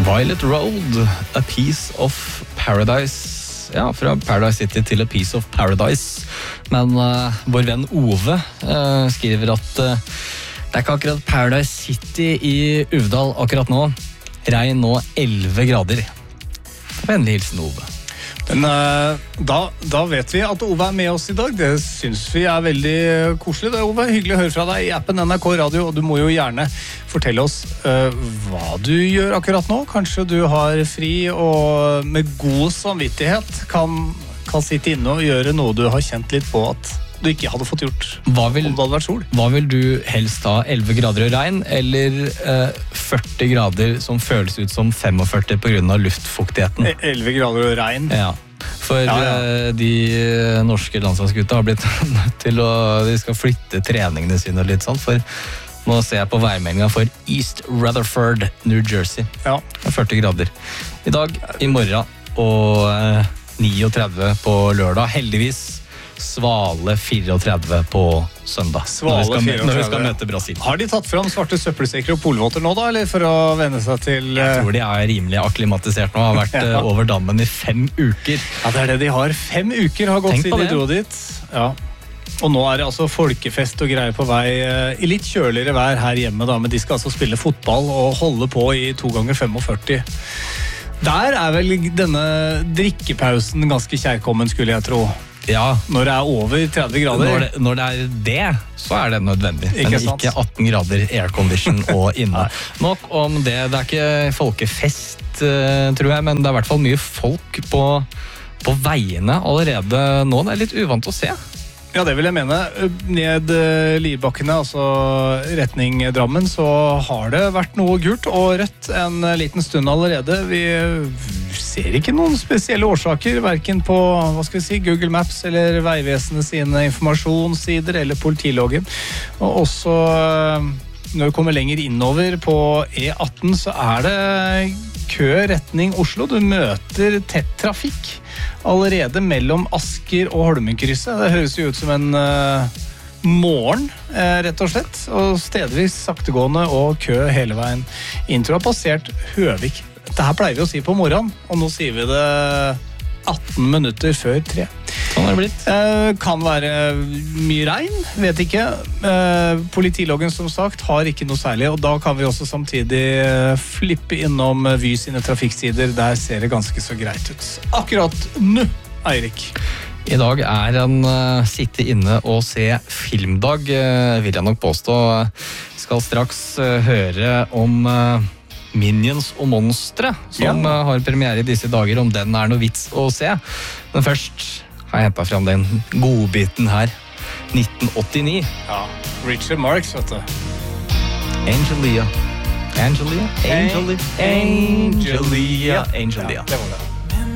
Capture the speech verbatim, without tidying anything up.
Violet Road, A Piece of Paradise. Ja, fra Paradise City til A Piece of Paradise. Men uh, vår venn Ove uh, skriver at uh, det er ikke akkurat Paradise City i Uvdal akkurat nå. Regn nå elleve grader. Vennlig hilsen Ove. Men uh, da, da vet vi at Ove er med oss i dag. Det synes vi er veldig koselig. Det er Ove, hyggelig å høre fra deg i appen N R K Radio, og du må jo gjerne fortelle oss uh, hva du gjør akkurat nå. Kanskje du har fri og med god samvittighet kan, kan sitte inne og gjøre noe du har kjent litt på at du ikke hadde fått gjort hva vil, om det hadde vært sol. Hva vil du helst ha? elleve grader og regn, eller uh, førti grader som føles ut som femogførti på grunn av luftfuktigheten? elleve grader og regn. Ja. For ja, ja. Uh, de norske landslagsgutta har blitt nødt til å de skal flytte treningene sine litt sånn, for nå ser jeg på værmeldinga for East Rutherford, New Jersey. Ja. førti grader. I dag, i morgen og uh, trettini på lørdag. Heldigvis Svale trettini på søndag. Svale når vi, skal, når vi skal trettini møte Brasil. Har de tatt fram svarte søppelsekker og polvotter nå da, eller for å venne seg til... Jeg tror de er rimelig akklimatisert nå, har vært ja. over dammen i fem uker. Ja, det er det de har. Fem uker har gått Tenk siden de dro dit. Ja. Og nå er det altså folkefest og greier på vei i litt kjøligere vær her hjemme da, men de skal altså spille fotball og holde på i to ganger femogførti. Der er vel denne drikkepausen ganske kjærkommen, skulle jeg tro. Ja. Når det er over tretti grader. Når det, når det er det, så er det nødvendig. Ikke Men ikke atten grader aircondition og inne. Nok om det. Det er ikke folkefest, tror jeg, men det er i hvert fall mye folk på, på veiene allerede nå. Det er litt uvant å se. Ja, det vil jeg mene. Ned Libakkene, altså retning Drammen, så har det vært noe gult og rødt en liten stund allerede. Vi ser ikke noen spesielle årsaker, hverken på hva skal vi si, Google Maps eller Veivesenet sine informasjonssider eller politiloggen. Og også når vi kommer lenger innover på E atten, så er det kø retning Oslo. Du møter tett trafikk allerede mellom Asker og Holmenkrysset. Det høres jo ut som en uh, morgen, uh, rett og slett. Og stedvis saktegående og kø hele veien. Intro har passert Høvik. Dette her pleier vi å si på morgenen, og nå sier vi det atten minutter før tre. Sånn har det blitt. Uh, kan være mye regn, vet ikke. Uh, politiloggen som sagt har ikke noe særlig, og da kan vi også samtidig uh, flippe innom uh, Vy sine trafikksider. Der ser det ganske så greit ut. Akkurat nå, Eirik. I dag er en uh, sitte inne og se filmdag, uh, vil jeg nok påstå. Skal straks uh, høre om uh, Minions og Monstre, som ja. uh, har premiere i disse dager, om den er noe vits å se. Men først har jeg hentet frem den godbiten her. nitten åttini. Ja, Richard Marx, vet du. Angelia. Angelia? Angelia? Angelia. Angelia. Ja, det var det.